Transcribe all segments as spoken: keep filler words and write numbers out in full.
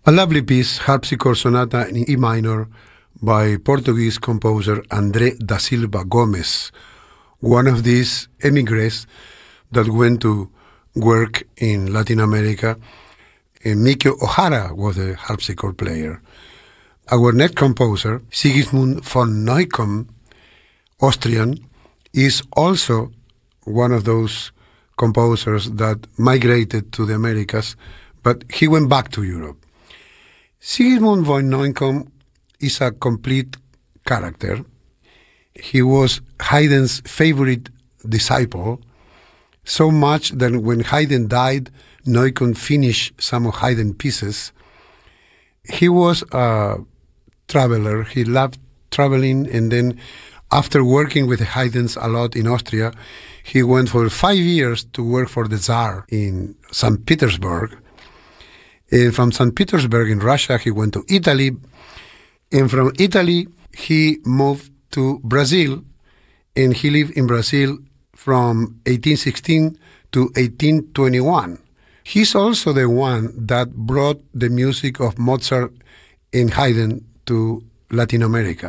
A lovely piece, Harpsichord Sonata in E minor by Portuguese composer André da Silva Gomes, one of these emigres that went to work in Latin America. And Mikio Ohara was a harpsichord player. Our next composer, Sigismund von Neukomm, Austrian, is also one of those composers that migrated to the Americas, but he went back to Europe. Sigismund von Neukomm is a complete character. He was Haydn's favorite disciple, so much that when Haydn died, Neukomm finished some of Haydn's pieces. He was a traveler. He loved traveling, and then after working with the Haydns a lot in Austria, he went for five years to work for the Tsar in Saint Petersburg. And from Saint Petersburg in Russia, he went to Italy. And from Italy, he moved to Brazil, and he lived in Brazil from eighteen sixteen to eighteen twenty-one. He's also the one that brought the music of Mozart and Haydn to Latin America.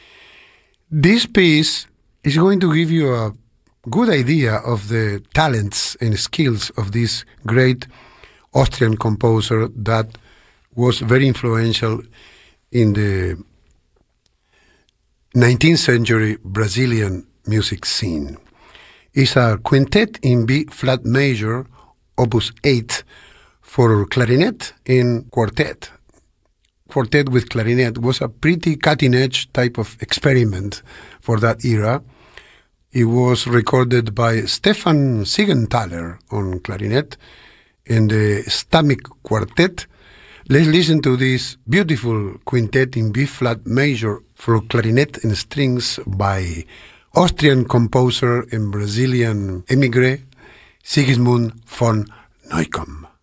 This piece is going to give you a good idea of the talents and skills of this great Austrian composer that was very influential in the nineteenth century Brazilian music scene. It's a quintet in B flat major, opus eight, for clarinet and quartet. Quartet with clarinet was a pretty cutting-edge type of experiment for that era. It was recorded by Stefan Siegenthaler on clarinet and the Stammik Quartet. Let's listen to this beautiful quintet in B-flat major for clarinet and strings by Austrian composer and Brazilian emigre Sigismund von Neukomm.